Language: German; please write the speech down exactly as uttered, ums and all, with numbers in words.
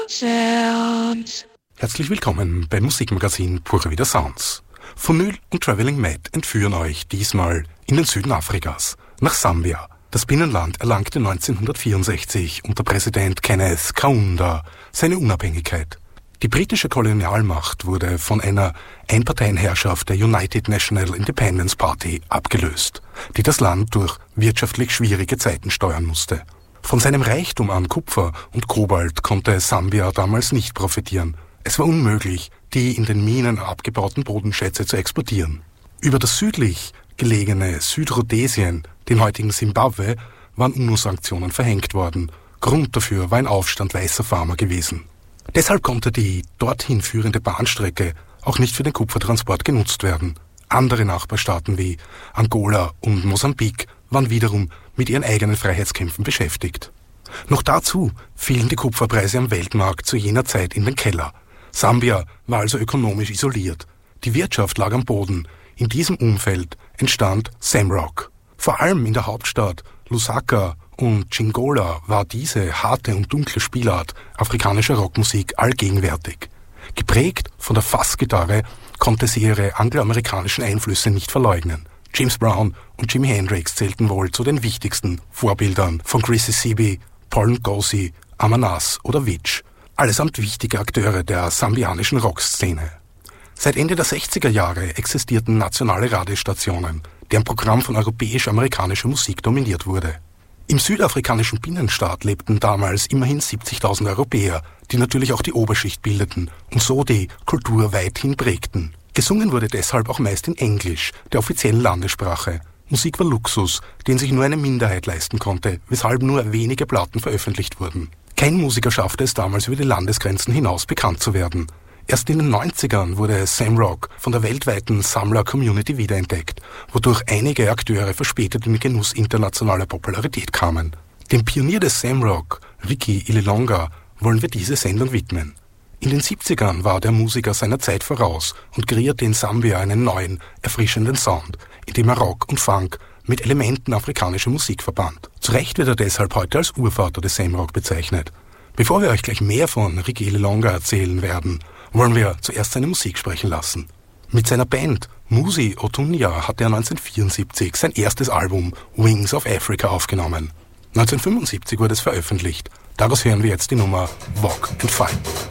Sounds. Herzlich willkommen beim Musikmagazin Pure Vida Sounds. Vinyl und Traveling Mad entführen euch diesmal in den Süden Afrikas, nach Sambia. Das Binnenland erlangte neunzehnhundertvierundsechzig unter Präsident Kenneth Kaunda seine Unabhängigkeit. Die britische Kolonialmacht wurde von einer Einparteienherrschaft der United National Independence Party abgelöst, die das Land durch wirtschaftlich schwierige Zeiten steuern musste. Von seinem Reichtum an Kupfer und Kobalt konnte Sambia damals nicht profitieren. Es war unmöglich, die in den Minen abgebauten Bodenschätze zu exportieren. Über das südlich gelegene Südrhodesien, den heutigen Simbabwe, waren U N O-Sanktionen verhängt worden. Grund dafür war ein Aufstand weißer Farmer gewesen. Deshalb konnte die dorthin führende Bahnstrecke auch nicht für den Kupfertransport genutzt werden. Andere Nachbarstaaten wie Angola und Mosambik waren wiederum mit ihren eigenen Freiheitskämpfen beschäftigt. Noch dazu fielen die Kupferpreise am Weltmarkt zu jener Zeit in den Keller. Sambia war also ökonomisch isoliert. Die Wirtschaft lag am Boden. In diesem Umfeld entstand Samrock. Vor allem in der Hauptstadt Lusaka und Chingola war diese harte und dunkle Spielart afrikanischer Rockmusik allgegenwärtig. Geprägt von der Fassgitarre konnte sie ihre angloamerikanischen Einflüsse nicht verleugnen. James Brown und Jimi Hendrix zählten wohl zu den wichtigsten Vorbildern von Chrissy Sibi, Paul Ngozi, Amanas oder Witch, allesamt wichtige Akteure der sambianischen Rockszene. Seit Ende der sechziger Jahre existierten nationale Radiostationen, deren Programm von europäisch-amerikanischer Musik dominiert wurde. Im südafrikanischen Binnenstaat lebten damals immerhin siebzigtausend Europäer, die natürlich auch die Oberschicht bildeten und so die Kultur weithin prägten. Gesungen wurde deshalb auch meist in Englisch, der offiziellen Landessprache. Musik war Luxus, den sich nur eine Minderheit leisten konnte, weshalb nur wenige Platten veröffentlicht wurden. Kein Musiker schaffte es damals über die Landesgrenzen hinaus bekannt zu werden. Erst in den neunzigern wurde Samrock von der weltweiten Sammler-Community wiederentdeckt, wodurch einige Akteure verspätet in den Genuss internationaler Popularität kamen. Dem Pionier des Samrock, Ricky Ililonga, wollen wir diese Sendung widmen. In den siebzigern war der Musiker seiner Zeit voraus und kreierte in Sambia einen neuen, erfrischenden Sound, in dem er Rock und Funk mit Elementen afrikanischer Musik verband. Zu Recht wird er deshalb heute als Urvater des Samrock bezeichnet. Bevor wir euch gleich mehr von Ricky Ililonga erzählen werden, wollen wir zuerst seine Musik sprechen lassen. Mit seiner Band Musi Otunya hat er neunzehnhundertvierundsiebzig sein erstes Album Wings of Africa aufgenommen. neunzehnhundertfünfundsiebzig wurde es veröffentlicht. Daraus hören wir jetzt die Nummer Walk and Fight.